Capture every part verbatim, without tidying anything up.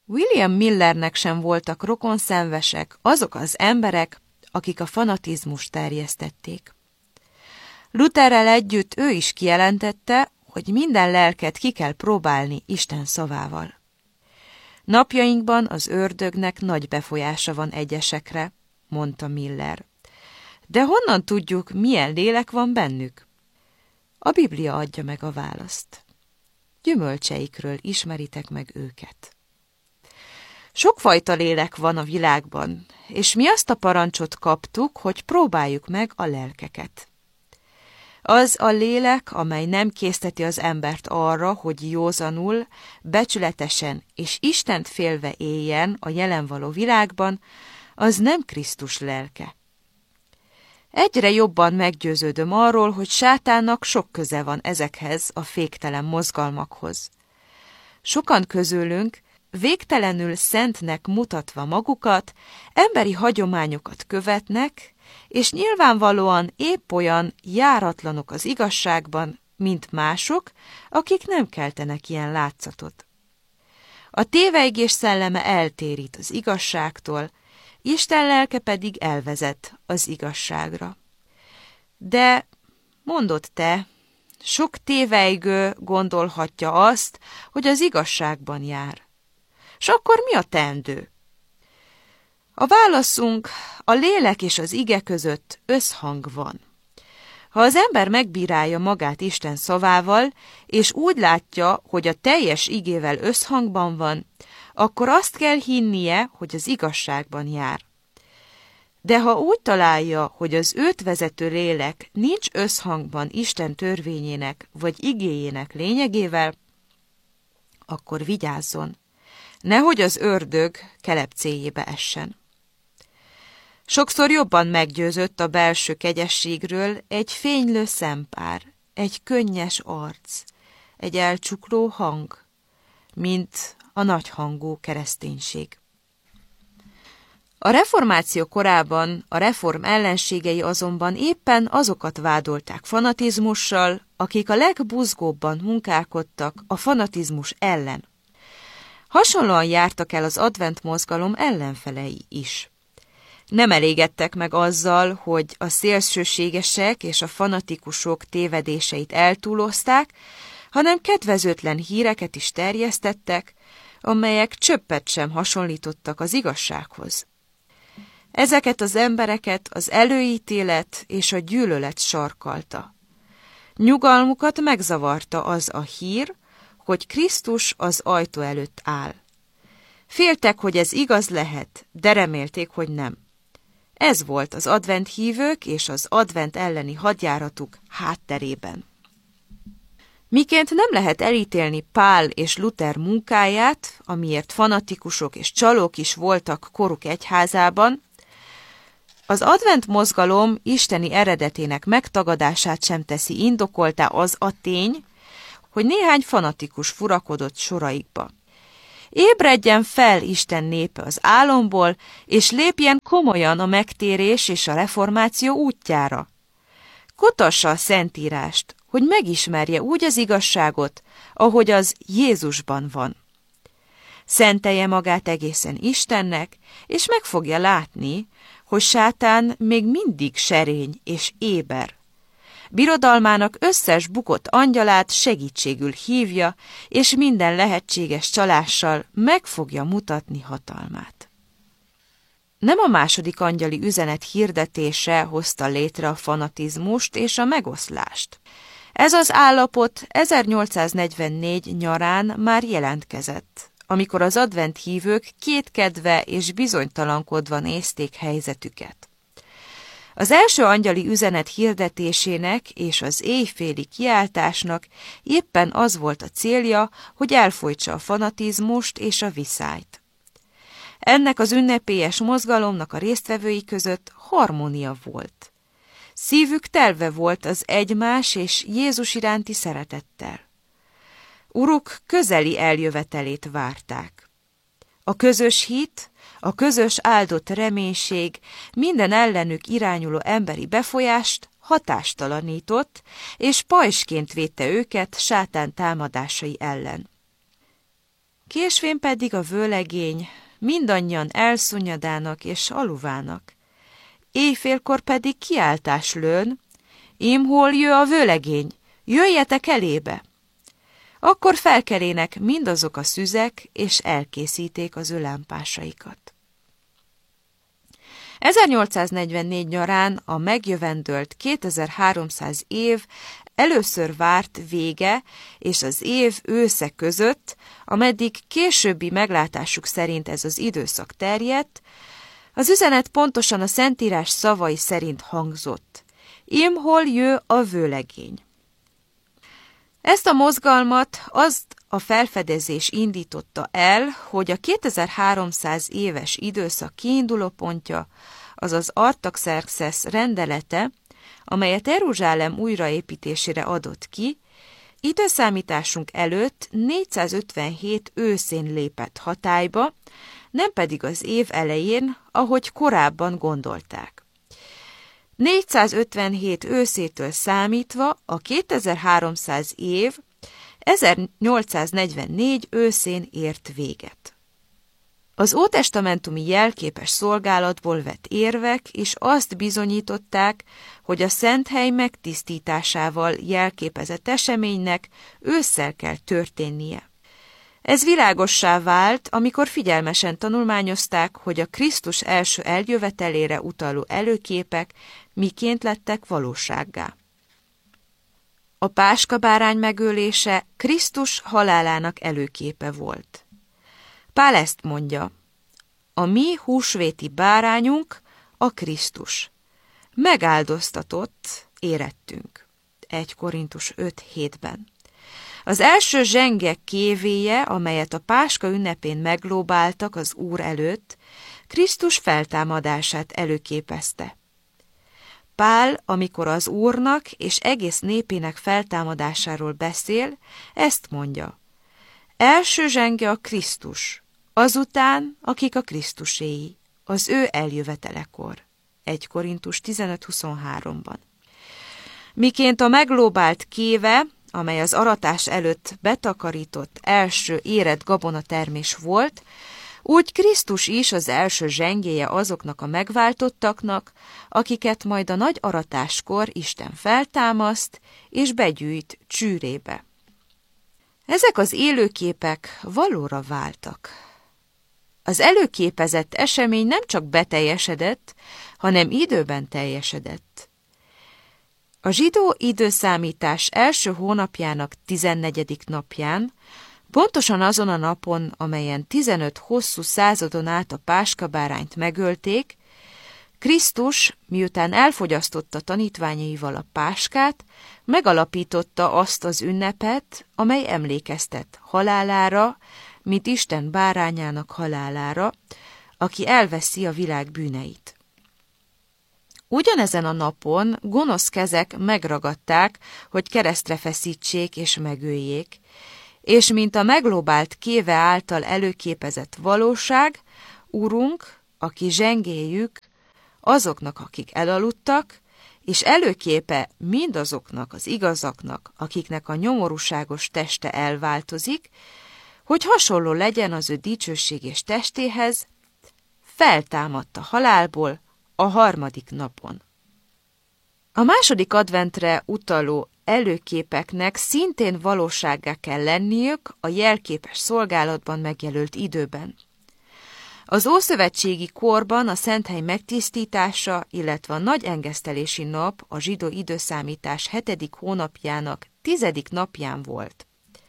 William Millernek sem voltak rokonszenvesek azok az emberek, akik a fanatizmust terjesztették. Lutherrel együtt ő is kijelentette, hogy minden lelket ki kell próbálni Isten szavával. Napjainkban az ördögnek nagy befolyása van egyesekre, mondta Miller. De honnan tudjuk, milyen lélek van bennük? A Biblia adja meg a választ. Gyümölcseikről ismeritek meg őket. Sokfajta lélek van a világban, és mi azt a parancsot kaptuk, hogy próbáljuk meg a lelkeket. Az a lélek, amely nem készteti az embert arra, hogy józanul, becsületesen és Istent félve éljen a jelen való világban, az nem Krisztus lelke. Egyre jobban meggyőződöm arról, hogy sátánnak sok köze van ezekhez a féktelen mozgalmakhoz. Sokan közülünk, végtelenül szentnek mutatva magukat, emberi hagyományokat követnek, és nyilvánvalóan épp olyan járatlanok az igazságban, mint mások, akik nem keltenek ilyen látszatot. A tévejgés szelleme eltérít az igazságtól, Isten lelke pedig elvezet az igazságra. De, mondod te, sok tévejgő gondolhatja azt, hogy az igazságban jár. S akkor mi a teendő? A válaszunk, a lélek és az ige között összhang van. Ha az ember megbírálja magát Isten szavával, és úgy látja, hogy a teljes igével összhangban van, akkor azt kell hinnie, hogy az igazságban jár. De ha úgy találja, hogy az őt vezető lélek nincs összhangban Isten törvényének vagy igéjének lényegével, akkor vigyázzon, nehogy az ördög kelepcéjébe essen. Sokszor jobban meggyőzött a belső kegyességről egy fénylő szempár, egy könnyes arc, egy elcsukló hang, mint a nagyhangú kereszténység. A reformáció korában a reform ellenségei azonban éppen azokat vádolták fanatizmussal, akik a legbuzgóbban munkálkodtak a fanatizmus ellen. Hasonlóan jártak el az advent mozgalom ellenfelei is. Nem elégedtek meg azzal, hogy a szélsőségesek és a fanatikusok tévedéseit eltúlozták, hanem kedvezőtlen híreket is terjesztettek, amelyek csöppet sem hasonlítottak az igazsághoz. Ezeket az embereket az előítélet és a gyűlölet sarkalta. Nyugalmukat megzavarta az a hír, hogy Krisztus az ajtó előtt áll. Féltek, hogy ez igaz lehet, de remélték, hogy nem. Ez volt az advent hívők és az advent elleni hadjáratuk hátterében. Miként nem lehet elítélni Pál és Luther munkáját, amiért fanatikusok és csalók is voltak koruk egyházában, az advent mozgalom isteni eredetének megtagadását sem teszi indokoltá az a tény, hogy néhány fanatikus furakodott soraikba. Ébredjen fel Isten népe az álomból, és lépjen komolyan a megtérés és a reformáció útjára. Kutassa a Szentírást, hogy megismerje úgy az igazságot, ahogy az Jézusban van. Szentelje magát egészen Istennek, és meg fogja látni, hogy sátán még mindig serény és éber. Birodalmának összes bukott angyalát segítségül hívja, és minden lehetséges csalással meg fogja mutatni hatalmát. Nem a második angyali üzenet hirdetése hozta létre a fanatizmust és a megoszlást. Ez az állapot ezernyolcszáznegyvennégy nyarán már jelentkezett, amikor az advent hívők kétkedve és bizonytalankodva nézték helyzetüket. Az első angyali üzenet hirdetésének és az éjféli kiáltásnak éppen az volt a célja, hogy elfojtsa a fanatizmust és a viszályt. Ennek az ünnepélyes mozgalomnak a résztvevői között harmónia volt. Szívük telve volt az egymás és Jézus iránti szeretettel. Uruk közeli eljövetelét várták. A közös hit, a közös áldott reménység minden ellenük irányuló emberi befolyást hatástalanított, és pajsként védte őket sátán támadásai ellen. késvén pedig a vőlegény mindannyian elszunyadának és aluvának. Éjfélkor pedig kiáltás lőn, ím hol jö a vőlegény, jöjjetek elébe! Akkor felkelének mindazok a szüzek, és elkészíték az ő lámpásaikat. ezernyolcszáznegyvennégy nyarán a megjövendölt kétezer-háromszáz év először várt vége és az év ősze között, ameddig későbbi meglátásuk szerint ez az időszak terjedt, az üzenet pontosan a Szentírás szavai szerint hangzott. Ím hol jö a vőlegény. Ezt a mozgalmat azt a felfedezés indította el, hogy a kétezer-háromszáz éves időszak kiindulópontja, azaz Artaxerxesz rendelete, amelyet Jeruzsálem újraépítésére adott ki, időszámításunk előtt négyszázötvenhét őszén lépett hatályba, nem pedig az év elején, ahogy korábban gondolták. négyszázötvenhét őszétől számítva a kétezer-háromszáz év ezernyolcszáznegyvennégy őszén ért véget. Az ótestamentumi jelképes szolgálatból vett érvek is azt bizonyították, hogy a Szenthely megtisztításával jelképezett eseménynek ősszel kell történnie. Ez világossá vált, amikor figyelmesen tanulmányozták, hogy a Krisztus első eljövetelére utaló előképek miként lettek valósággá. A páskabárány megölése Krisztus halálának előképe volt. Pál ezt mondja, a mi húsvéti bárányunk a Krisztus. Megáldoztatott érettünk. egy Korintus öt hétben. Az első zsenge kévéje, amelyet a Páska ünnepén meglóbáltak az Úr előtt, Krisztus feltámadását előképezte. Pál, amikor az Úrnak és egész népének feltámadásáról beszél, ezt mondja. Első zsenge a Krisztus, azután, akik a Krisztuséi, az ő eljövetelekor. egy Korintus tizenöt huszonháromban. Miként a meglóbált kéve, amely az aratás előtt betakarított első érett gabonatermés volt, úgy Krisztus is az első zsengéje azoknak a megváltottaknak, akiket majd a nagy aratáskor Isten feltámaszt és begyűjt csűrébe. Ezek az élőképek valóra váltak. Az előképezett esemény nem csak beteljesedett, hanem időben teljesedett. A zsidó időszámítás első hónapjának tizennegyedik napján, pontosan azon a napon, amelyen tizenöt hosszú századon át a páskabárányt megölték, Krisztus, miután elfogyasztotta tanítványaival a páskát, megalapította azt az ünnepet, amely emlékeztet halálára, mint Isten bárányának halálára, aki elveszi a világ bűneit. Ugyanezen a napon gonosz kezek megragadták, hogy keresztre feszítsék és megöljék, és mint a meglóbált kéve által előképezett valóság, Urunk, aki zsengéjük, azoknak, akik elaludtak, és előképe mindazoknak az igazaknak, akiknek a nyomorúságos teste elváltozik, hogy hasonló legyen az ő dicsőséges testéhez, feltámadt a halálból a harmadik napon. A második adventre utaló előképeknek szintén valósággá kell lenniük a jelképes szolgálatban megjelölt időben. Az ószövetségi korban a Szenthely megtisztítása, illetve a nagy engesztelési nap a zsidó időszámítás hetedik hónapjának tizedik napján volt.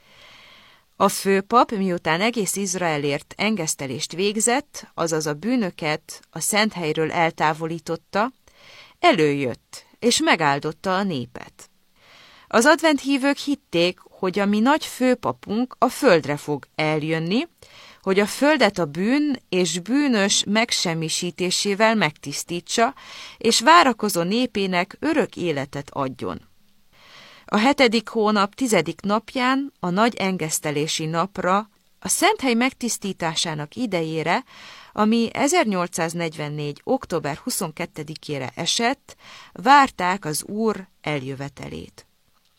A főpap, miután egész Izraelért engesztelést végzett, azaz a bűnöket a Szenthelyről eltávolította, előjött és megáldotta a népet. Az adventhívők hitték, hogy a mi nagy főpapunk a földre fog eljönni, hogy a földet a bűn és bűnös megsemmisítésével megtisztítsa, és várakozó népének örök életet adjon. A hetedik hónap tizedik napján, a nagy engesztelési napra, a Szenthely megtisztításának idejére, ami ezernyolcszáznegyvennégy. október huszonkettedikére esett, várták az Úr eljövetelét.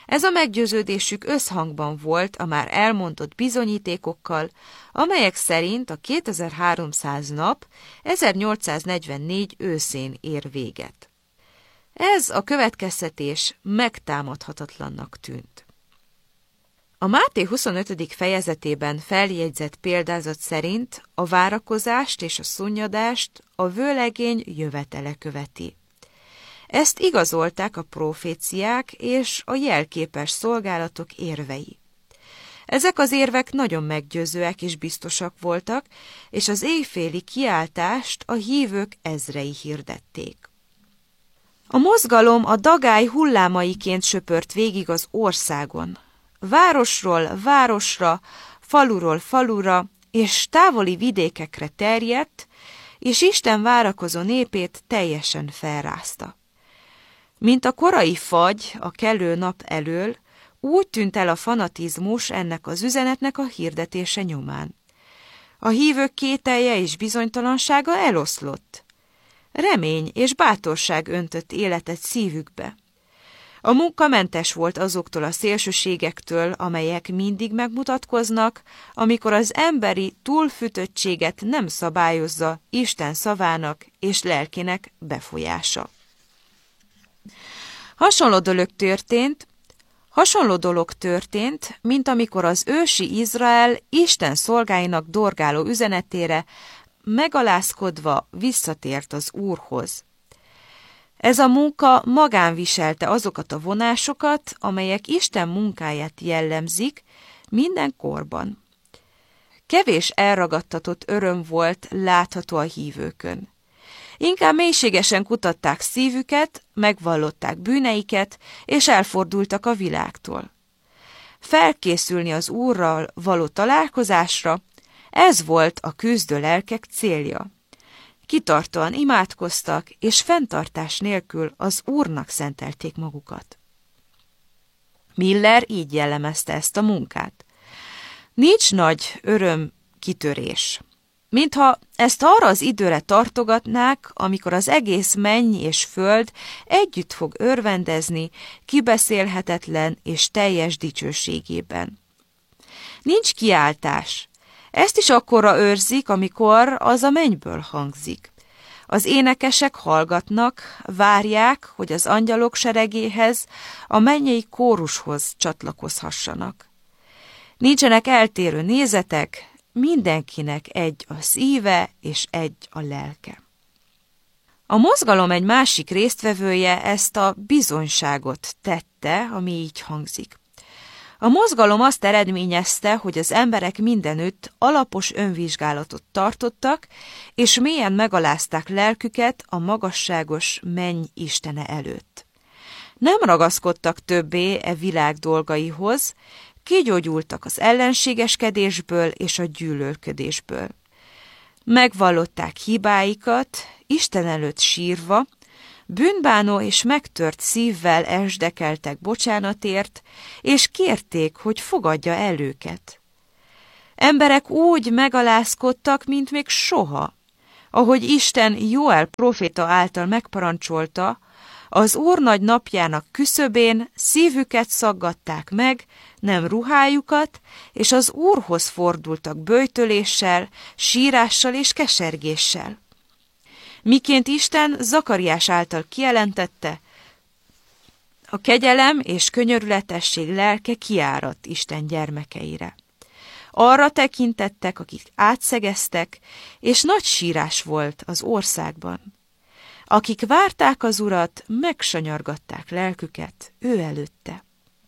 Ez a meggyőződésük összhangban volt a már elmondott bizonyítékokkal, amelyek szerint a kétezer-háromszáz nap ezernyolcszáznegyvennégy őszén ér véget. Ez a következtetés megtámadhatatlannak tűnt. A Máté huszonötödik fejezetében feljegyzett példázat szerint a várakozást és a szunnyadást a vőlegény jövetele követi. Ezt igazolták a proféciák és a jelképes szolgálatok érvei. Ezek az érvek nagyon meggyőzőek és biztosak voltak, és az éjféli kiáltást a hívők ezrei hirdették. A mozgalom a dagály hullámaiként söpört végig az országon. Városról városra, faluról falura és távoli vidékekre terjedt, és Isten várakozó népét teljesen felrázta. Mint a korai fagy a kelő nap elől, úgy tűnt el a fanatizmus ennek az üzenetnek a hirdetése nyomán. A hívők kételje és bizonytalansága eloszlott. Remény és bátorság öntött életet szívükbe. A munka mentes volt azoktól a szélsőségektől, amelyek mindig megmutatkoznak, amikor az emberi túlfűtöttséget nem szabályozza Isten szavának és lelkének befolyása. Hasonló dolog történt, hasonló dolog történt, mint amikor az ősi Izrael Isten szolgáinak dorgáló üzenetére megalázkodva visszatért az Úrhoz. Ez a munka magán viselte azokat a vonásokat, amelyek Isten munkáját jellemzik minden korban. Kevés elragadtatott öröm volt látható a hívőkön. Inkább mélységesen kutatták szívüket, megvallották bűneiket, és elfordultak a világtól. Felkészülni az Úrral való találkozásra, ez volt a küzdő lelkek célja. Kitartóan imádkoztak, és fenntartás nélkül az Úrnak szentelték magukat. Miller így jellemezte ezt a munkát. Nincs nagy öröm kitörés. Mintha ezt arra az időre tartogatnák, amikor az egész menny és föld együtt fog örvendezni kibeszélhetetlen és teljes dicsőségében. Nincs kiáltás. Ezt is akkorra őrzik, amikor az a mennyből hangzik. Az énekesek hallgatnak, várják, hogy az angyalok seregéhez, a mennyei kórushoz csatlakozhassanak. Nincsenek eltérő nézetek, mindenkinek egy a szíve és egy a lelke. A mozgalom egy másik résztvevője ezt a bizonyságot tette, ami így hangzik. A mozgalom azt eredményezte, hogy az emberek mindenütt alapos önvizsgálatot tartottak, és mélyen megalázták lelküket a magasságos menny istene előtt. Nem ragaszkodtak többé e világ dolgaihoz, kigyógyultak az ellenségeskedésből és a gyűlölködésből. Megvallották hibáikat, Isten előtt sírva, bűnbánó és megtört szívvel esdekeltek bocsánatért, és kérték, hogy fogadja el őket. Emberek úgy megalázkodtak, mint még soha. Ahogy Isten Jóel próféta által megparancsolta, az Úr nagy napjának küszöbén szívüket szaggatták meg, nem ruhájukat, és az Úrhoz fordultak böjtöléssel, sírással és kesergéssel. Miként Isten Zakariás által kijelentette, a kegyelem és könyörületesség lelke kiáradt Isten gyermekeire. Arra tekintettek, akik átszegeztek, és nagy sírás volt az országban. Akik várták az Urat, megsanyargatták lelküket ő előtte.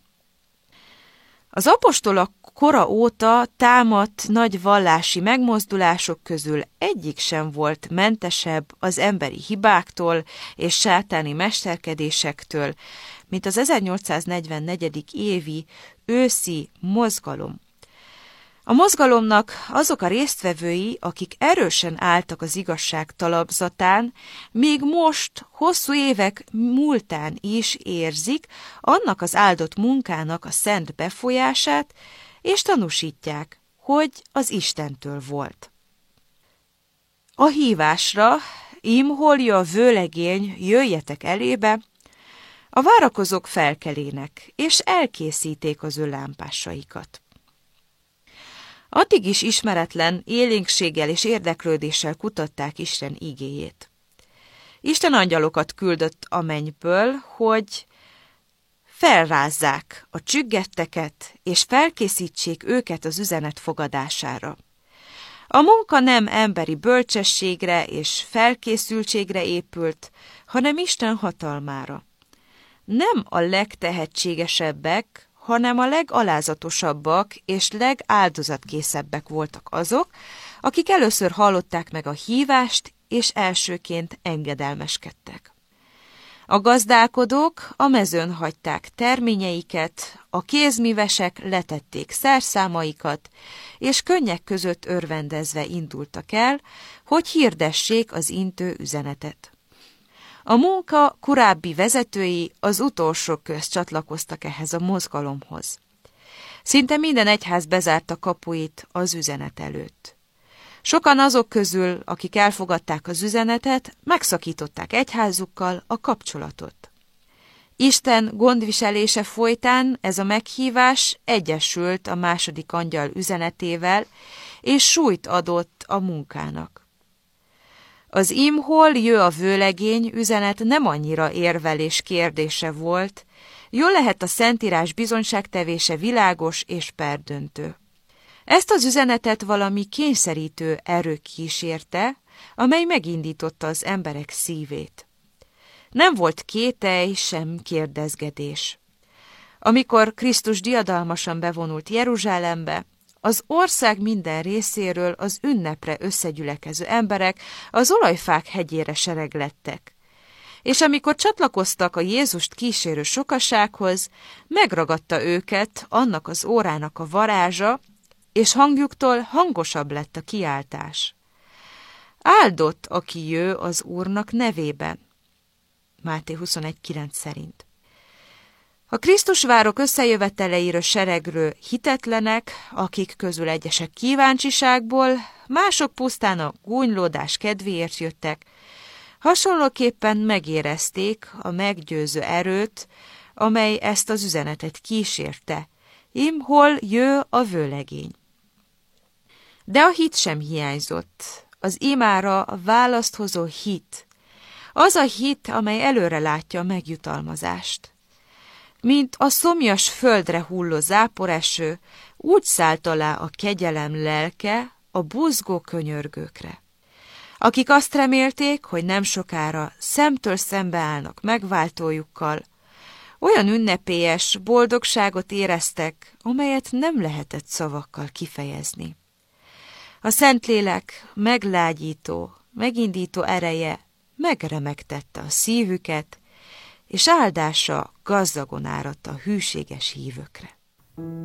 Az apostolok kora óta támadt nagy vallási megmozdulások közül egyik sem volt mentesebb az emberi hibáktól és sátáni mesterkedésektől, mint az ezernyolcszáznegyvennégy. évi őszi mozgalom. A mozgalomnak azok a résztvevői, akik erősen álltak az igazság talapzatán, még most, hosszú évek múltán is érzik annak az áldott munkának a szent befolyását, és tanúsítják, hogy az Istentől volt. A hívásra, im holja vőlegény, jöjjetek elébe, A várakozók felkelének, és elkészíték az ő lámpásaikat. Addig is ismeretlen élénkséggel és érdeklődéssel kutatták Isten igéjét. Isten angyalokat küldött a mennyből, hogy felrázzák a csüggetteket, és felkészítsék őket az üzenet fogadására. A munka nem emberi bölcsességre és felkészültségre épült, hanem Isten hatalmára. Nem a legtehetségesebbek, hanem a legalázatosabbak és legáldozatkészebb voltak azok, akik először hallották meg a hívást, és elsőként engedelmeskedtek. A gazdálkodók a mezőn hagyták terményeiket, a kézművesek letették szerszámaikat, és könnyek között örvendezve indultak el, hogy hirdessék az intő üzenetet. A munka korábbi vezetői az utolsók közt csatlakoztak ehhez a mozgalomhoz. Szinte minden egyház bezárta kapuit az üzenet előtt. Sokan azok közül, akik elfogadták az üzenetet, megszakították egyházukkal a kapcsolatot. Isten gondviselése folytán ez a meghívás egyesült a második angyal üzenetével, és súlyt adott a munkának. Az imhol jö a vőlegény üzenet nem annyira érvelés kérdése volt, jól lehet a Szentírás bizonyságtevése világos és perdöntő. Ezt az üzenetet valami kényszerítő erő kísérte, amely megindította az emberek szívét. Nem volt kételj, sem kérdezgedés. Amikor Krisztus diadalmasan bevonult Jeruzsálembe, az ország minden részéről az ünnepre összegyülekező emberek az olajfák hegyére sereglettek. És amikor csatlakoztak a Jézust kísérő sokasághoz, megragadta őket annak az órának a varázsa, és hangjuktól hangosabb lett a kiáltás. Áldott, aki jő az Úrnak nevében. Máté huszonegy kilenc szerint. A Krisztusvárok összejöveteleiről seregről hitetlenek, akik közül egyesek kíváncsiságból, mások pusztán a gúnylódás kedvéért jöttek, hasonlóképpen megérezték a meggyőző erőt, amely ezt az üzenetet kísérte. Imhol jö a vőlegény. De a hit sem hiányzott, az imára a választ hozó hit, az a hit, amely előre látja a megjutalmazást. Mint a szomjas földre hulló záporeső, úgy szállt alá a kegyelem lelke a buzgó könyörgőkre. Akik azt remélték, hogy nem sokára szemtől szembe állnak megváltójukkal, olyan ünnepélyes boldogságot éreztek, amelyet nem lehetett szavakkal kifejezni. A Szentlélek meglágyító, megindító ereje megremegtette a szívüket, és áldása gazdagon áradt a hűséges hívőkre.